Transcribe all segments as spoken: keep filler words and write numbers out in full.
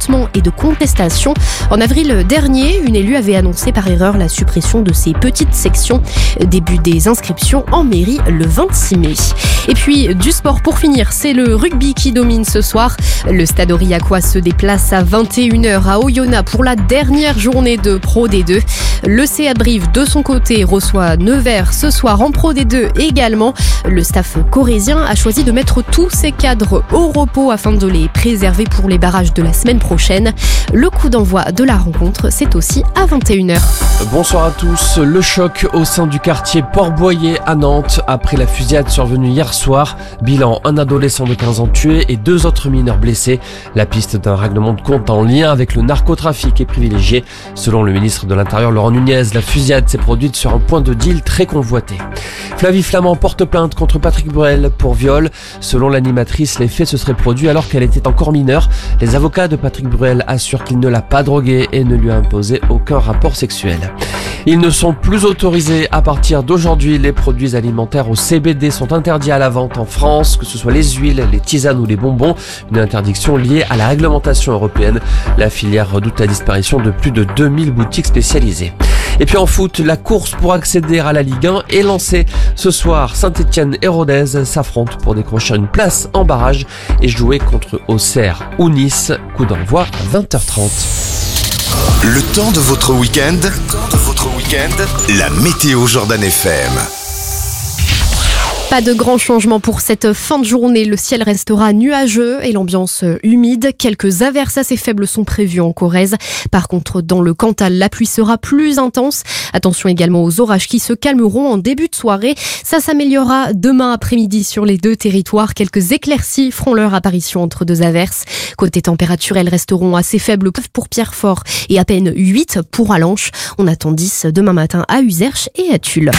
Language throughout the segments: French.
d'ajustement et de contestation. En avril dernier, une élue avait annoncé par erreur la suppression de ces petites sections. Début des inscriptions en mairie le vingt-six mai. Et puis du sport pour finir, c'est le rugby qui domine ce soir. Le Stade Aurillacois se déplace à vingt et une heures à Oyonnax pour la dernière journée de Pro D deux. Le C A Brive de son côté reçoit Nevers ce soir en Pro D deux également. Le staff corrézien a choisi de mettre tous ses cadres au repos afin de les préserver pour les barrages de la semaine prochaine. Le coup d'envoi de la rencontre, c'est aussi à vingt et une heures. Bonsoir à tous. Le choc au sein du quartier Port-Boyer à Nantes après la fusillade survenue hier soir. Bilan, un adolescent de quinze ans tué et deux autres mineurs blessés. La piste d'un règlement de compte en lien avec le narcotrafic est privilégiée. Selon le ministre de l'Intérieur Laurent Nunez, la fusillade s'est produite sur un point de deal très convoité. Flavie Flament porte plainte contre Patrick Bruel pour viol. Selon l'animatrice, les faits se seraient produits alors qu'elle était encore mineure. Les avocats de Patrick Bruel assurent qu'il ne l'a pas droguée et ne lui a imposé aucun rapport sexuel. Ils ne sont plus autorisés à partir d'aujourd'hui. Les produits alimentaires au C B D sont interdits à la vente en France, que ce soit les huiles, les tisanes ou les bonbons. Une interdiction liée à la réglementation européenne. La filière redoute la disparition de plus de deux mille boutiques spécialisées. Et puis en foot, la course pour accéder à la Ligue un est lancée. Ce soir, Saint-Etienne et Rodez s'affrontent pour décrocher une place en barrage et jouer contre Auxerre ou Nice. Coup d'envoi à vingt heures trente. Le temps de votre week-end, le temps de votre week-end, la météo Jordan F M. Pas de grands changements pour cette fin de journée. Le ciel restera nuageux et l'ambiance humide. Quelques averses assez faibles sont prévues en Corrèze. Par contre, dans le Cantal, la pluie sera plus intense. Attention également aux orages qui se calmeront en début de soirée. Ça s'améliorera demain après-midi sur les deux territoires. Quelques éclaircies feront leur apparition entre deux averses. Côté température, elles resteront assez faibles pour Pierrefort et à peine huit pour Allanche. On attend dix demain matin à Uzerche et à Tulle.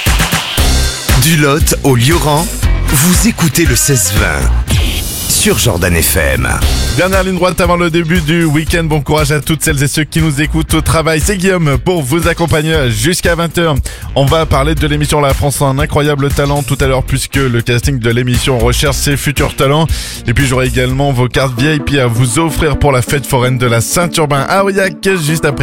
Du Lot au Lioran, vous écoutez le seize vingt sur Jordan F M. Dernière ligne droite avant le début du week-end. Bon courage à toutes celles et ceux qui nous écoutent au travail. C'est Guillaume pour vous accompagner jusqu'à vingt heures. On va parler de l'émission La France a un incroyable talent tout à l'heure puisque le casting de l'émission recherche ses futurs talents. Et puis j'aurai également vos cartes V I P à vous offrir pour la fête foraine de la Saint-Urbain à Aurillac juste après.